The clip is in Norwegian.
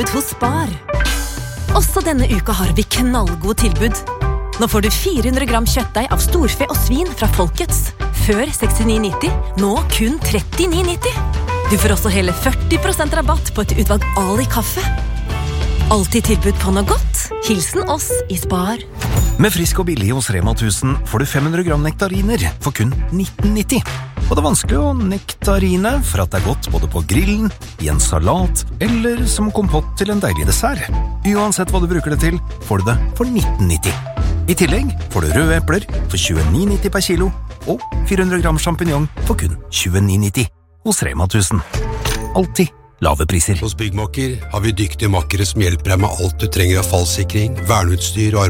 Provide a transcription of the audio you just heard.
hos Spar. Også denne uka har vi knallgod tilbud. Nå får du 400 gram kjøttdeig av storfe og svin fra Folkets. Før 69,90, nå kun 39,90. Du får også hele 40% rabatt på et utvalg Ali kaffe. Alltid tilbud på noe godt. Hilsen oss i Spar. Med Frisk og billig hos Rema 1000 får du 500 gram nektariner for kun 19,90. Og det er vanskelig å nektarine for at det er godt både på grillen, i en salat eller som kompott til en deilig dessert. Uansett hva du bruker det til, får du det for 19,90. I tillegg får du røde epler for 29,90 per kilo og 400 gram champignon for kun 29,90 hos Rema 1000. Alltid lave priser. Hos Byggmakker har vi dyktige makkere som hjelper deg med alt du trenger av fallsikring, verneutstyr og